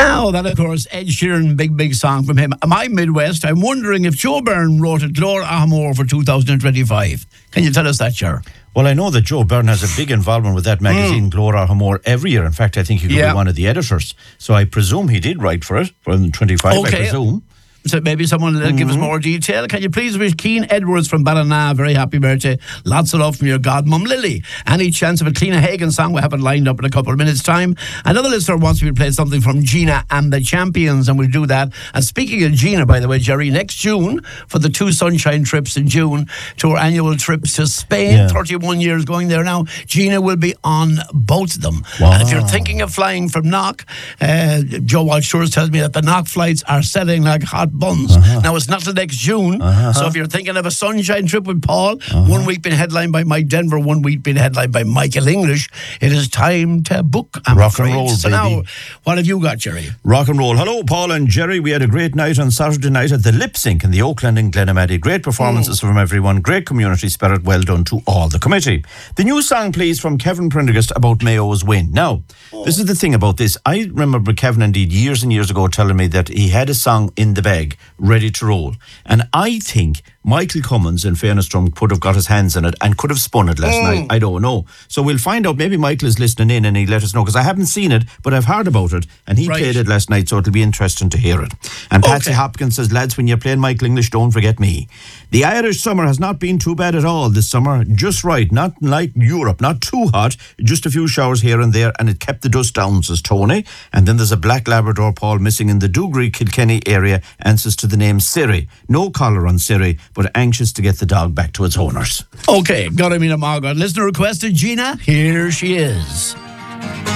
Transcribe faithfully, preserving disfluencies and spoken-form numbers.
Now, that of course, Ed Sheeran, big, big song from him. My Midwest, I'm wondering if Joe Byrne wrote a Glór Amor for two thousand twenty-five. Can you tell us that, Ger? Well, I know that Joe Byrne has a big involvement with that magazine, mm. Glór Amor, every year. In fact, I think he could yeah. be one of the editors. So I presume he did write for it, for twenty-five, okay. I presume. So maybe someone will mm-hmm. give us more detail. Can you please wish Keane Edwards from Ballina very happy birthday. Lots of love from your godmum Lily. Any chance of a Cliona Hagan song? We have it lined up in a couple of minutes' time. Another listener wants me to play something from Gina and the Champions, and we'll do that. And speaking of Gina, by the way, Jerry, next June, for the two sunshine trips in June, to our annual trips to Spain, yeah. thirty-one years going there now, Gina will be on both of them. Wow. And if you're thinking of flying from Knock, uh, Joe Walsh Shores tells me that the Knock flights are selling like hot buns. Uh-huh. Now, it's not till next June, uh-huh. so if you're thinking of a sunshine trip with Paul, uh-huh. one week being headlined by Mike Denver, one week being headlined by Michael English, it is time to book. I'm Rock afraid. and roll, so baby. Now, what have you got, Jerry? Rock and roll. Hello, Paul and Jerry. We had a great night on Saturday night at the Lip Sync in the Oakland in Glenamaddy. Great performances mm. from everyone. Great community spirit. Well done to all the committee. The new song, please, from Kevin Prendergast about Mayo's win. Now, oh. this is the thing about this. I remember Kevin, indeed, years and years ago telling me that he had a song in the bag, ready to roll. And I think Michael Cummins, in fairness to him, could have got his hands on it and could have spun it last mm. night. I don't know. So we'll find out. Maybe Michael is listening in and he'll let us know, because I haven't seen it, but I've heard about it. And he right. played it last night, so it'll be interesting to hear it. And Patsy okay. Hopkins says, lads, when you're playing Michael English, don't forget me. The Irish summer has not been too bad at all this summer. Just right. Not like Europe. Not too hot. Just a few showers here and there, and it kept the dust down, says Tony. And then there's a black Labrador, Paul, missing in the Dougry, Kilkenny area, answers to the name Siri. No collar on Siri, but anxious to get the dog back to its owners. Okay, got him in a Margaret. Listener requested Gina. Here she is.